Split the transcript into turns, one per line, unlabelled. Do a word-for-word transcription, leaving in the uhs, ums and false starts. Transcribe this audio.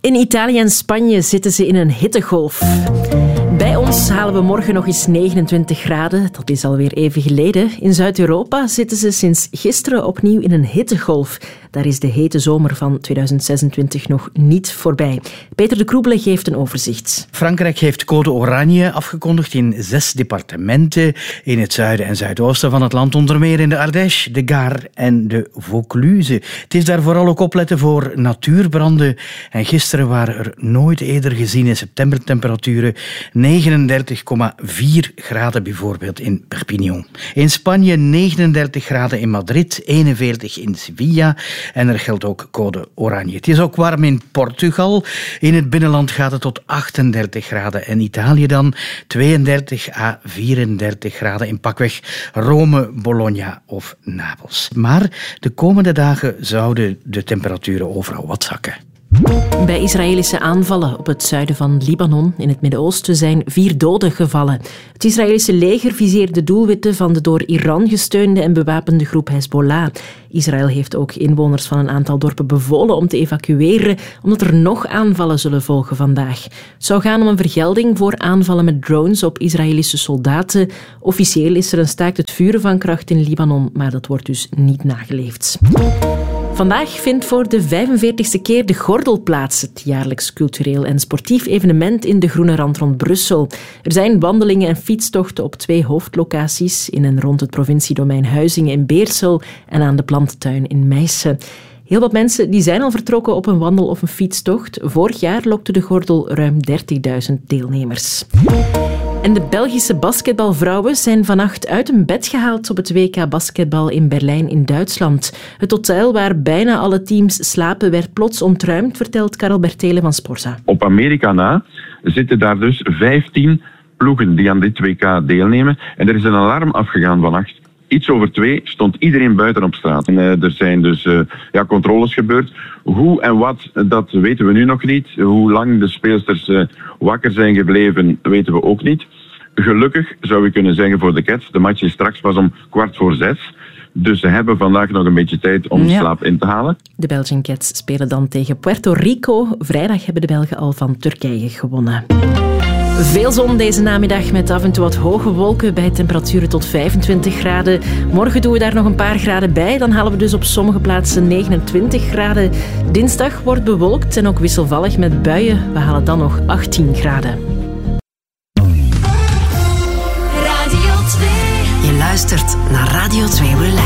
In Italië en Spanje zitten ze in een hittegolf. Bij ons halen we morgen nog eens negenentwintig graden. Dat is alweer even geleden. In Zuid-Europa zitten ze sinds gisteren opnieuw in een hittegolf. Daar is de hete zomer van tweeduizend zesentwintig nog niet voorbij. Peter de Kroebele geeft een overzicht.
Frankrijk heeft code oranje afgekondigd in zes departementen in het zuiden en zuidoosten van het land. Onder meer in de Ardèche, de Gard en de Vaucluse. Het is daar vooral ook opletten voor natuurbranden. En gisteren waren er nooit eerder gezien in septembertemperaturen negenendertig komma vier graden bijvoorbeeld in Perpignan. In Spanje negenendertig graden in Madrid, eenenveertig in Sevilla. En er geldt ook code oranje. Het is ook warm in Portugal. In het binnenland gaat het tot achtendertig graden. En Italië dan tweeëndertig à vierendertig graden in pakweg Rome, Bologna of Napels. Maar de komende dagen zouden de temperaturen overal wat zakken.
Bij Israëlische aanvallen op het zuiden van Libanon in het Midden-Oosten zijn vier doden gevallen. Het Israëlische leger viseerde doelwitten van de door Iran gesteunde en bewapende groep Hezbollah. Israël heeft ook inwoners van een aantal dorpen bevolen om te evacueren, omdat er nog aanvallen zullen volgen vandaag. Het zou gaan om een vergelding voor aanvallen met drones op Israëlische soldaten. Officieel is er een staakt het vuren van kracht in Libanon, maar dat wordt dus niet nageleefd. Vandaag vindt voor de vijfenveertigste keer de Gordel plaats, het jaarlijks cultureel en sportief evenement in de Groene Rand rond Brussel. Er zijn wandelingen en fietstochten op twee hoofdlocaties, in en rond het provinciedomein Huizingen in Beersel en aan de plantentuin in Meissen. Heel wat mensen die zijn al vertrokken op een wandel- of een fietstocht. Vorig jaar lokte de Gordel ruim dertigduizend deelnemers. En de Belgische basketbalvrouwen zijn vannacht uit hun bed gehaald op het W K basketbal in Berlijn in Duitsland. Het hotel waar bijna alle teams slapen werd plots ontruimd, vertelt Karel Bertelen van Sporza.
Op Amerika na zitten daar dus vijftien ploegen die aan dit W K deelnemen. En er is een alarm afgegaan vannacht. Iets over twee stond iedereen buiten op straat. En, uh, er zijn dus uh, ja, controles gebeurd. Hoe en wat, dat weten we nu nog niet. Hoe lang de speelsters uh, wakker zijn gebleven, weten we ook niet. Gelukkig zou je kunnen zeggen voor de Cats, de match is straks pas om kwart voor zes. Dus ze hebben vandaag nog een beetje tijd om ja. slaap in te halen.
De Belgian Cats spelen dan tegen Puerto Rico. Vrijdag hebben de Belgen al van Turkije gewonnen. Veel zon deze namiddag met af en toe wat hoge wolken bij temperaturen tot vijfentwintig graden. Morgen doen we daar nog een paar graden bij. Dan halen we dus op sommige plaatsen negenentwintig graden. Dinsdag wordt bewolkt en ook wisselvallig met buien. We halen dan nog achttien graden.
Radio twee. Je luistert naar Radio twee Relax.